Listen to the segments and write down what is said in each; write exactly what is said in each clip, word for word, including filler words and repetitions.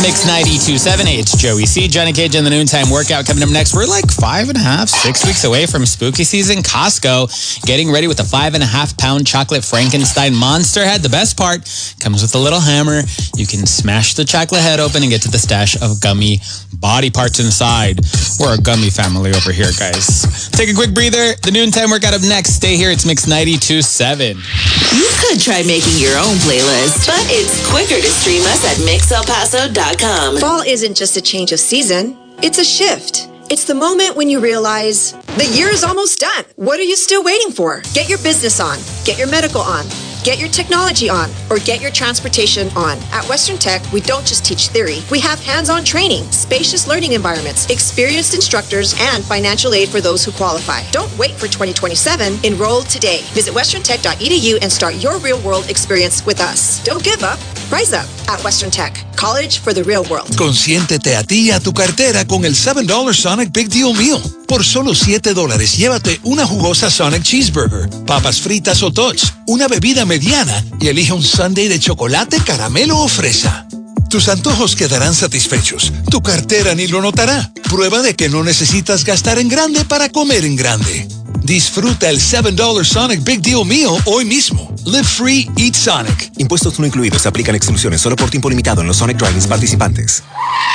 Mix ninety-two point seven. Hey, it's Joey C. Johnny Cage and the Noontime Workout coming up next. We're like five and a half, six weeks away from spooky season. Costco getting ready with a five and a half pound chocolate Frankenstein monster head. The best part comes with a little hammer. You can smash the chocolate head open and get to the stash of gummy body parts inside. We're a gummy family over here, guys. Take a quick breather. The Noontime Workout up next. Stay here. It's Mix ninety-two point seven. You could try making your own playlist, but it's quicker to stream us at mix el paso dot com. Fall isn't just a change of season, it's a shift. It's the moment when you realize the year is almost done. What are you still waiting for? Get your business on, get your medical on, get your technology on, or get your transportation on. At Western Tech, we don't just teach theory. We have hands-on training, spacious learning environments, experienced instructors, and financial aid for those who qualify. Don't wait for twenty twenty-seven. Enroll today. Visit western tech dot e d u and start your real-world experience with us. Don't give up. Rise up at Western Tech. College for the real world. Consiéntete a ti y a tu cartera con el seven dollar Sonic Big Deal Meal. Por solo siete dólares, llévate una jugosa Sonic Cheeseburger, papas fritas o tots, una bebida mediana y elige un sundae de chocolate, caramelo o fresa. Tus antojos quedarán satisfechos. Tu cartera ni lo notará. Prueba de que no necesitas gastar en grande para comer en grande. Disfruta el seven dollar Sonic Big Deal Meal hoy mismo. Live free, eat Sonic. Impuestos no incluidos. Se aplican exclusiones solo por tiempo limitado en los Sonic Drive-ins participantes.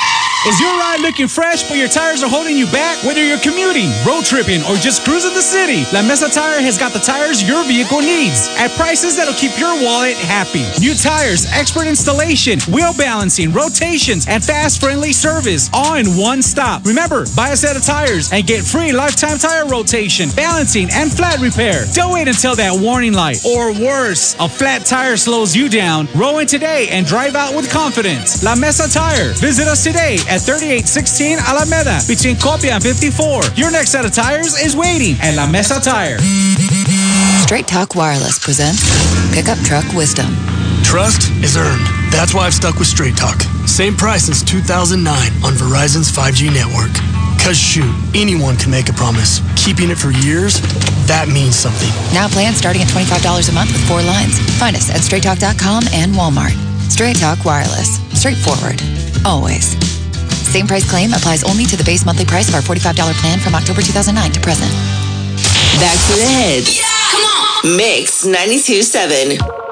Is your ride looking fresh, but your tires are holding you back? Whether you're commuting, road tripping, or just cruising the city, La Mesa Tire has got the tires your vehicle needs at prices that'll keep your wallet happy. New tires, expert installation, wheel balancing, rotations, and fast, friendly service, all in one stop. Remember, buy a set of tires and get free lifetime tire rotation, balancing, and flat repair. Don't wait until that warning light, or worse, a flat tire slows you down. Roll in today and drive out with confidence. La Mesa Tire. Visit us today at thirty-eight sixteen Alameda between Copia and fifty-four. Your next set of tires is waiting at La Mesa Tire. Straight Talk Wireless presents Pickup Truck Wisdom. Trust is earned. That's why I've stuck with Straight Talk. Same price since two thousand nine on Verizon's five G network. Cause shoot, anyone can make a promise. Keeping it for years, that means something. Now plans starting at twenty-five dollars a month with four lines. Find us at straight talk dot com and Walmart. Straight Talk Wireless. Straightforward. Always. Same price claim applies only to the base monthly price of our forty-five dollars plan from October two thousand nine to present. Back to the head. Yeah, come on. Mix ninety-two point seven.